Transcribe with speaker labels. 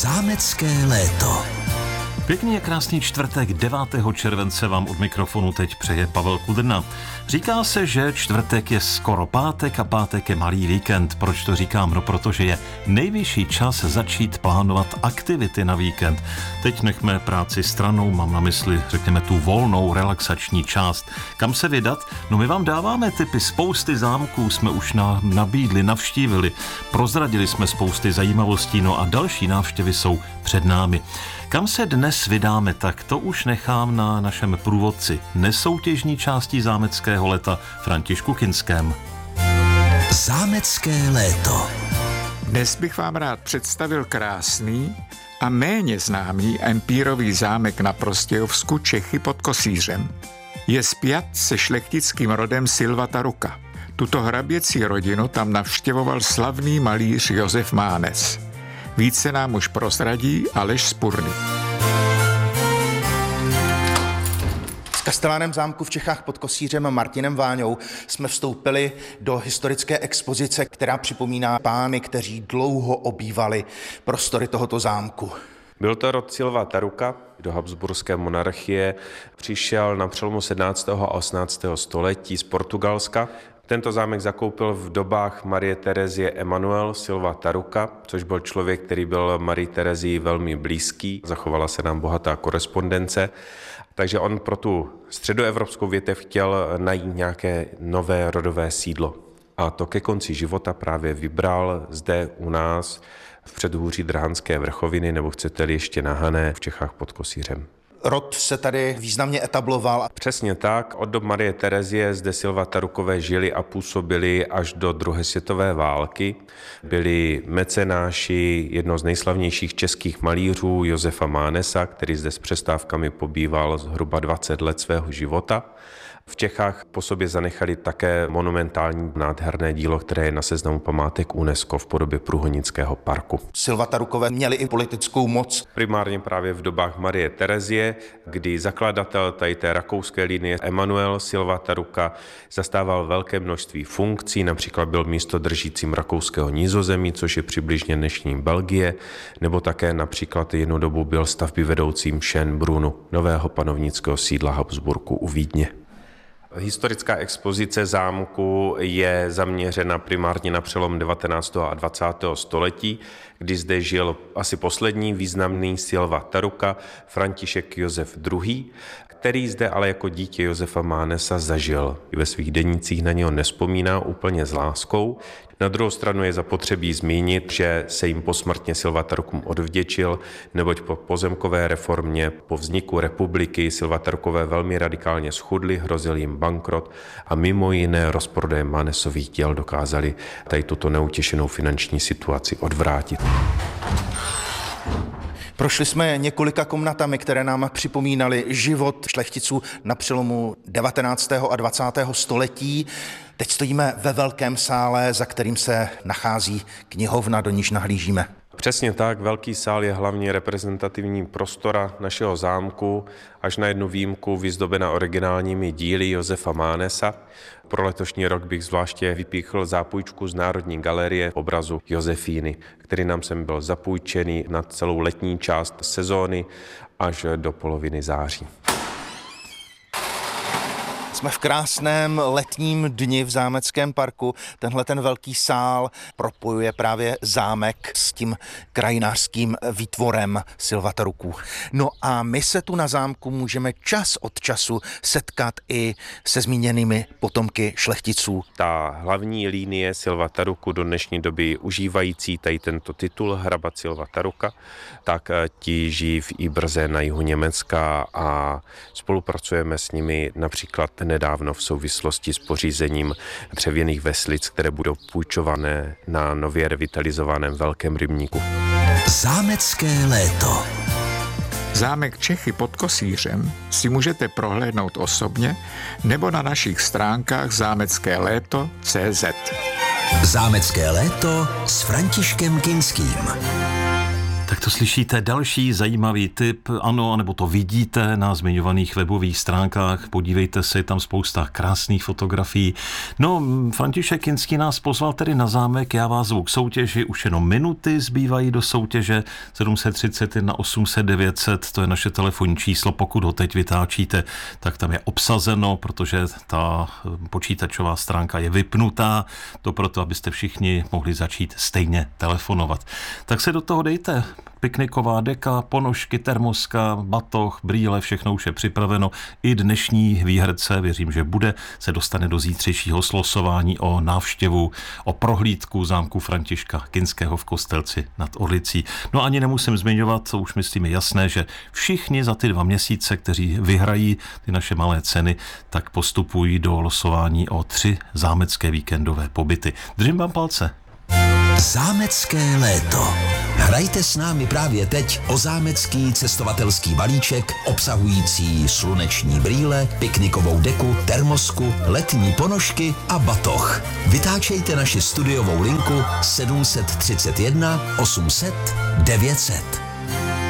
Speaker 1: Zámecké léto.
Speaker 2: Pěkný a krásný čtvrtek 9. července vám od mikrofonu teď přeje Pavel Kudrna. Říká se, že čtvrtek je skoro pátek a pátek je malý víkend. Proč to říkám? No protože je nejvyšší čas začít plánovat aktivity na víkend. Teď nechme práci stranou, mám na mysli, řekněme, tu volnou relaxační část. Kam se vydat? No my vám dáváme tipy, spousty zámků jsme už nabídli, navštívili, prozradili jsme spousty zajímavostí, no a další návštěvy jsou před námi. Kam se dnes vydáme, tak to už nechám na našem průvodci nesoutěžní části zámeckého léta Františku Kinském.
Speaker 1: Zámecké léto.
Speaker 3: Dnes bych vám rád představil krásný a méně známý empírový zámek na Prostějovsku, Čechy pod Kosířem. Je spjat se šlechtickým rodem Silva Taruka. Tuto hraběcí rodinu tam navštěvoval slavný malíř Josef Mánes. Více nám už prozradí Aleš Spurný.
Speaker 4: S kastelánem zámku v Čechách pod Kosířem Martinem Váňou jsme vstoupili do historické expozice, která připomíná pány, kteří dlouho obývali prostory tohoto zámku.
Speaker 5: Byl to rod Silva Taruka, do habsburské monarchie přišel na přelomu 17. a 18. století z Portugalska. Tento zámek zakoupil v dobách Marie Terezie Emanuel Silva Taruka, což byl člověk, který byl Marii Terezii velmi blízký. Zachovala se nám bohatá korespondence. Takže on pro tu středoevropskou větev chtěl najít nějaké nové rodové sídlo. A to ke konci života právě vybral zde u nás v předhůří Drhanské vrchoviny, nebo chcete-li ještě na Hané v Čechách pod Kosířem.
Speaker 4: Rod se tady významně etabloval.
Speaker 5: Přesně tak. Od dob Marie Terezie zde Silva Tarukové žili a působili až do druhé světové války. Byli mecenáši jednoho z nejslavnějších českých malířů Josefa Mánesa, který zde s přestávkami pobýval zhruba 20 let svého života. V Čechách po sobě zanechali také monumentální nádherné dílo, které je na seznamu památek UNESCO v podobě Průhonického parku.
Speaker 4: Silva Tarukové měli i politickou moc.
Speaker 5: Primárně právě v dobách Marie Terezie, kdy zakladatel tady té rakouské linie Emanuel Silva Taruka zastával velké množství funkcí, například byl místodržícím rakouského Nizozemí, což je přibližně dnešní Belgie, nebo také například jednu dobu byl stavbyvedoucím Schönbrunnu, nového panovnického sídla Habsburku u Vídně. Historická expozice zámku je zaměřena primárně na přelom 19. a 20. století, kdy zde žil asi poslední významný Silva Taruka, František Josef II., který zde ale jako dítě Josefa Mánesa zažil. I ve svých denících na něho nevzpomíná úplně s láskou. Na druhou stranu je zapotřebí zmínit, že se jim posmrtně Silva Tarukům odvděčil, neboť po pozemkové reformě, po vzniku republiky Silva Tarukové velmi radikálně schudli, hrozil jim bankrot a mimo jiné rozprodejem Mánesových děl dokázali tady tuto neutěšenou finanční situaci odvrátit.
Speaker 4: Prošli jsme několika komnatami, které nám připomínaly život šlechticů na přelomu 19. a 20. století. Teď stojíme ve velkém sále, za kterým se nachází knihovna, do níž nahlížíme.
Speaker 5: Přesně tak, velký sál je hlavně reprezentativní prostora našeho zámku, až na jednu výjimku vyzdobena originálními díly Josefa Mánesa. Pro letošní rok bych zvláště vypíchl zápůjčku z Národní galerie obrazu Josefíny, který nám sem byl zapůjčený na celou letní část sezóny až do poloviny září.
Speaker 4: Jsme v krásném letním dni v zámeckém parku. Tenhle ten velký sál propojuje právě zámek s tím krajinářským výtvorem Silva Taruků. No a my se tu na zámku můžeme čas od času setkat i se zmíněnými potomky šlechticů.
Speaker 5: Ta hlavní linie Silva Taruku do dnešní doby užívající tady tento titul hrabat Silva Taruka, tak ti žijí v Ibrze na jihu Německa a spolupracujeme s nimi například nedávno v souvislosti s pořízením dřevěných veslic, které budou půjčované na nově revitalizovaném Velkém rybníku.
Speaker 1: Zámecké léto.
Speaker 3: Zámek Čechy pod Kosířem si můžete prohlédnout osobně nebo na našich stránkách zámeckéléto.cz.
Speaker 1: Zámecké léto s Františkem Kinským.
Speaker 2: Tak to slyšíte, další zajímavý tip, ano, nebo to vidíte na zmiňovaných webových stránkách, podívejte se, tam spousta krásných fotografií. No, František Kinský nás pozval tedy na zámek, já vás zvu k soutěži, už jenom minuty zbývají do soutěže, 731 800 900, to je naše telefonní číslo, pokud ho teď vytáčíte, tak tam je obsazeno, protože ta počítačová stránka je vypnutá, to proto, abyste všichni mohli začít stejně telefonovat. Tak se do toho dejte. Pikniková deka, ponožky, termoska, batoh, brýle, všechno už je připraveno. I dnešní výherce, věřím, že bude, se dostane do zítřejšího slosování o návštěvu, o prohlídku zámku Františka Kinského v Kostelci nad Orlicí. No ani nemusím zmiňovat, to už myslím je jasné, že všichni za ty 2 měsíce, kteří vyhrají ty naše malé ceny, tak postupují do losování o 3 zámecké víkendové pobyty. Držím vám palce.
Speaker 1: Zámecké léto. Hrajte s námi právě teď o zámecký cestovatelský balíček obsahující sluneční brýle, piknikovou deku, termosku, letní ponožky a batoh. Vytáčejte naši studiovou linku 731 800 900.